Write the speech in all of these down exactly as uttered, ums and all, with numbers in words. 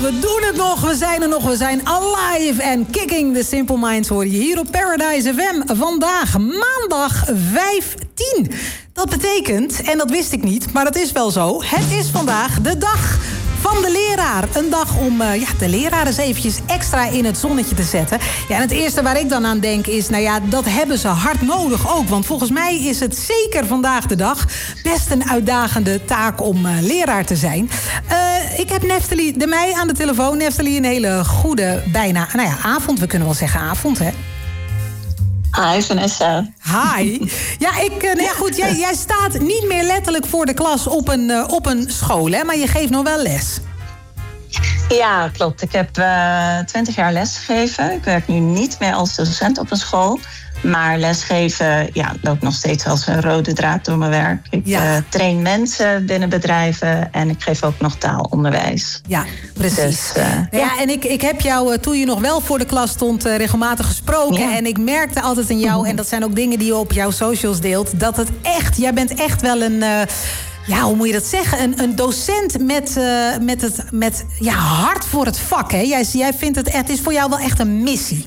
we doen het nog, we zijn er nog, we zijn alive en kicking. The Simple Minds hoor je hier op Paradise F M. Vandaag maandag vijftien. Dat betekent, en dat wist ik niet, maar dat is wel zo, het is vandaag de dag van de leraar. Een dag om uh, ja, de leraar eens eventjes extra in het zonnetje te zetten. Ja, en het eerste waar ik dan aan denk is, nou ja, dat hebben ze hard nodig ook. Want volgens mij is het zeker vandaag de dag best een uitdagende taak om uh, leraar te zijn. Uh, ik heb Neftali de Meij aan de telefoon. Neftali, een hele goede bijna, nou ja, avond. We kunnen wel zeggen avond, hè? Hi, Vanessa. Hi. Ja, ik, nou ja, goed, jij, jij staat niet meer letterlijk voor de klas op een, uh, op een school, hè? Maar je geeft nog wel les. Ja, klopt. Ik heb twintig uh, jaar lesgegeven. Ik werk nu niet meer als docent op een school. Maar lesgeven ja, loopt nog steeds als een rode draad door mijn werk. Ik ja. uh, train mensen binnen bedrijven en ik geef ook nog taalonderwijs. Ja, precies. Dus, uh, ja, ja, en ik, ik heb jou, uh, toen je nog wel voor de klas stond, uh, regelmatig gesproken. Ja. En ik merkte altijd in jou, mm-hmm. en dat zijn ook dingen die je op jouw socials deelt, dat het echt, jij bent echt wel een... Uh, Ja, hoe moet je dat zeggen? Een, een docent met, uh, met, het, met ja, hart voor het vak. Hè? Jij, jij vindt het, het is voor jou wel echt een missie.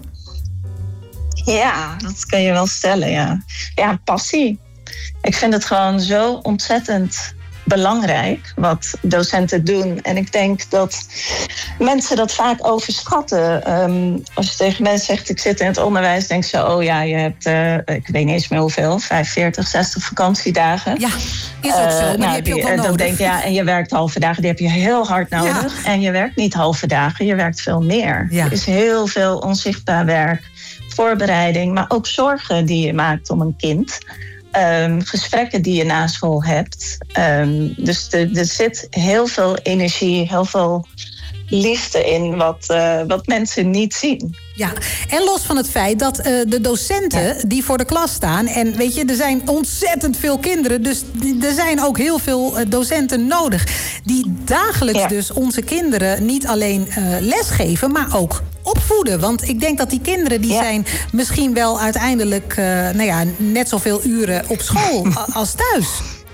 Ja, dat kan je wel stellen, ja. Ja, passie. Ik vind het gewoon zo ontzettend belangrijk wat docenten doen. En ik denk dat mensen dat vaak overschatten. Um, als je tegen mensen zegt, ik zit in het onderwijs, denk ze, oh ja, je hebt, uh, ik weet niet eens meer hoeveel, vijfenveertig, zestig vakantiedagen. Ja, is ook zo, maar uh, nou, die heb je ook wel nodig. Denk, ja, en je werkt halve dagen, die heb je heel hard nodig. Ja. En je werkt niet halve dagen, je werkt veel meer. Ja. Er is heel veel onzichtbaar werk, voorbereiding, maar ook zorgen die je maakt om een kind. Um, gesprekken die je na school hebt. Um, dus er, er zit heel veel energie, heel veel liefde in wat, uh, wat mensen niet zien. Ja, en los van het feit dat uh, de docenten ja. die voor de klas staan... en weet je, er zijn ontzettend veel kinderen... dus er zijn ook heel veel uh, docenten nodig... die dagelijks ja. dus onze kinderen niet alleen uh, lesgeven... maar ook opvoeden. Want ik denk dat die kinderen die ja. zijn misschien wel uiteindelijk... Uh, nou ja, net zoveel uren op school als thuis.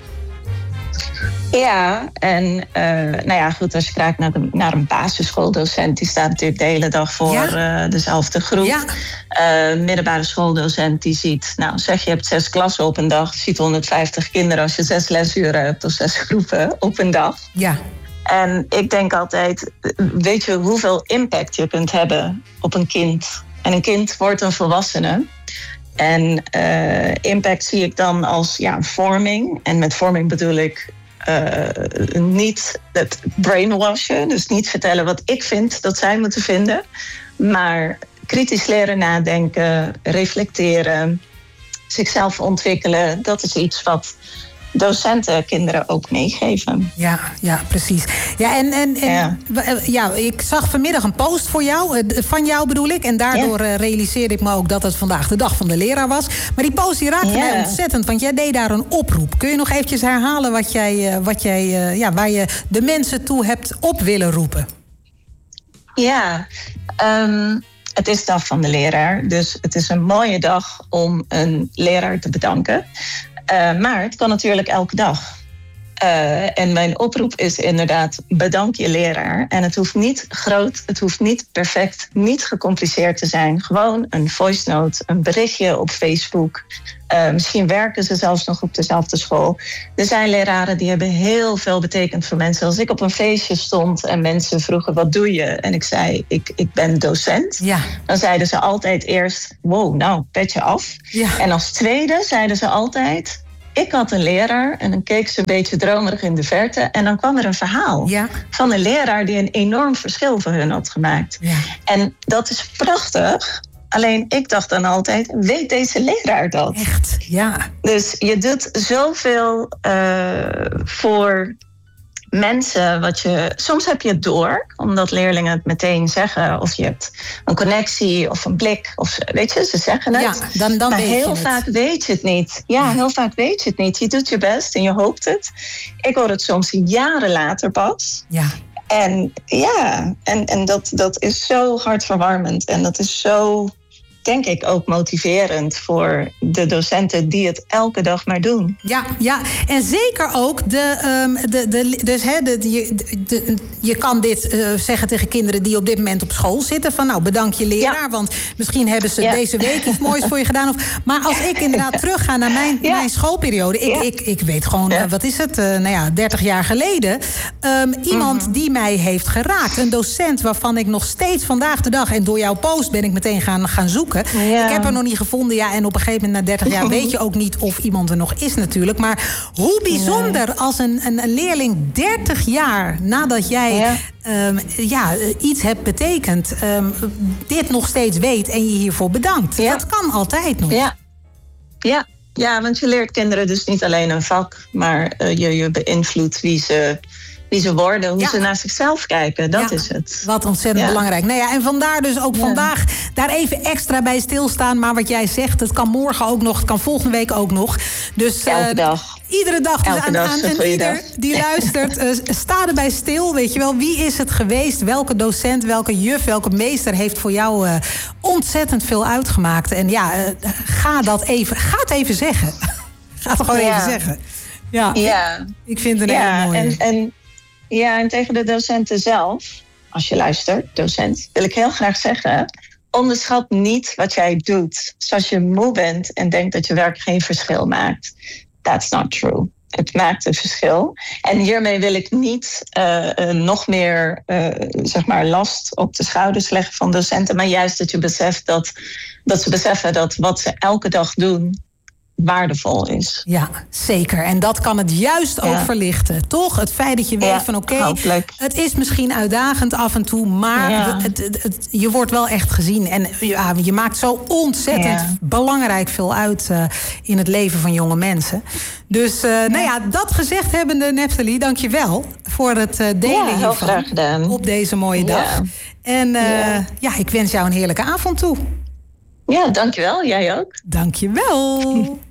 Ja, en uh, nou ja, goed, als je kijkt naar, de, naar een basisschooldocent... die staat natuurlijk de hele dag voor ja. uh, dezelfde groep. Ja. Uh, middelbare schooldocent die ziet... nou, zeg je hebt zes klassen op een dag... ziet honderdvijftig kinderen als je zes lesuren hebt... of zes groepen op een dag. Ja. En ik denk altijd, weet je hoeveel impact je kunt hebben op een kind? En een kind wordt een volwassene... En uh, impact zie ik dan als ja, vorming. En met vorming bedoel ik uh, niet het brainwashen. Dus niet vertellen wat ik vind dat zij moeten vinden. Maar kritisch leren nadenken, reflecteren, zichzelf ontwikkelen. Dat is iets wat docenten kinderen ook meegeven. Ja, ja, precies. Ja, en, en, en ja. ja, ik zag vanmiddag een post voor jou, van jou bedoel ik. En daardoor ja. realiseerde ik me ook dat het vandaag de dag van de leraar was. Maar die post die raakte ja. mij ontzettend, want jij deed daar een oproep. Kun je nog eventjes herhalen wat jij, wat jij, ja, waar je de mensen toe hebt op willen roepen? Ja, um, het is dag van de leraar. Dus het is een mooie dag om een leraar te bedanken. Uh, maar het kan natuurlijk elke dag. Uh, en mijn oproep is inderdaad, bedank je leraar. En het hoeft niet groot, het hoeft niet perfect, niet gecompliceerd te zijn. Gewoon een voice note, een berichtje op Facebook. Uh, misschien werken ze zelfs nog op dezelfde school. Er zijn leraren die hebben heel veel betekend voor mensen. Als ik op een feestje stond en mensen vroegen, wat doe je? En ik zei, ik, ik ben docent. Ja. Dan zeiden ze altijd eerst, wow, nou, petje af. Ja. En als tweede zeiden ze altijd, ik had een leraar en dan keek ze een beetje dromerig in de verte. En dan kwam er een verhaal ja. van een leraar die een enorm verschil voor hun had gemaakt. Ja. En dat is prachtig. Alleen ik dacht dan altijd, weet deze leraar dat? Echt, ja. Dus je doet zoveel uh, voor mensen wat je... Soms heb je het door, omdat leerlingen het meteen zeggen. Of je hebt een connectie of een blik. Of, weet je, ze zeggen het. Ja, dan, dan maar weet heel je vaak het. weet je het niet. Ja, ja, heel vaak weet je het niet. Je doet je best en je hoopt het. Ik hoor het soms jaren later pas. Ja. En ja, en, en dat, dat is zo hartverwarmend. En dat is zo denk ik ook motiverend voor de docenten die het elke dag maar doen. Ja, ja. En zeker ook de, um, de, de, dus, he, de, de, de, de, je kan dit uh, zeggen tegen kinderen die op dit moment op school zitten. Van nou, bedank je leraar, ja. want misschien hebben ze ja. deze week iets moois voor je gedaan. Of, maar als ik inderdaad terug ga naar mijn, ja. mijn schoolperiode. Ik, ja. ik, ik weet gewoon, ja. uh, wat is het, uh, nou ja, dertig jaar geleden. Um, iemand mm-hmm. die mij heeft geraakt. Een docent waarvan ik nog steeds vandaag de dag, en door jouw post ben ik meteen gaan, gaan zoeken. Ja. Ik heb er nog niet gevonden. Ja, en op een gegeven moment na dertig jaar weet je ook niet of iemand er nog is natuurlijk. Maar hoe bijzonder nee. als een, een, een leerling dertig jaar nadat jij ja. Um, ja, iets hebt betekend, um, dit nog steeds weet en je hiervoor bedankt. Ja. Dat kan altijd nog. Ja. Ja. ja, want je leert kinderen dus niet alleen een vak, maar uh, je, je beïnvloedt wie ze... wie ze worden, hoe ja. ze naar zichzelf kijken. Dat ja, is het. Wat ontzettend ja. belangrijk. Nou ja, en vandaar dus ook ja. vandaag daar even extra bij stilstaan. Maar wat jij zegt, het kan morgen ook nog, het kan volgende week ook nog. Dus elke uh, dag. Iedere dag. Dus elke aan, dag aan en ieder dag. Die luistert, uh, sta erbij stil. Weet je wel, wie is het geweest? Welke docent, welke juf, welke meester heeft voor jou uh, ontzettend veel uitgemaakt? En ja, uh, ga dat even, ga het even zeggen. Ga het gewoon ja. even zeggen. Ja, ja. Ik, ik vind het een ja, hele mooie. En, en Ja, en tegen de docenten zelf, als je luistert, docent, wil ik heel graag zeggen, onderschat niet wat jij doet. Dus als je moe bent en denkt dat je werk geen verschil maakt. That's not true. Het maakt een verschil. En hiermee wil ik niet uh, uh, nog meer uh, zeg maar last op de schouders leggen van docenten, maar juist dat je beseft dat, dat ze beseffen dat wat ze elke dag doen waardevol is. Ja, zeker. En dat kan het juist ook ja. verlichten, toch? Het feit dat je weet ja, van oké, okay, het is misschien uitdagend af en toe, maar ja. het, het, het, je wordt wel echt gezien. En ja, je maakt zo ontzettend ja. belangrijk veel uit uh, in het leven van jonge mensen. Dus uh, ja. nou ja, dat gezegd hebbende, Neftalí, dank je wel voor het uh, delen ja, hiervan graag gedaan. Op deze mooie dag. Ja. En uh, ja. ja, ik wens jou een heerlijke avond toe. Ja, dankjewel. Jij ook. Dankjewel.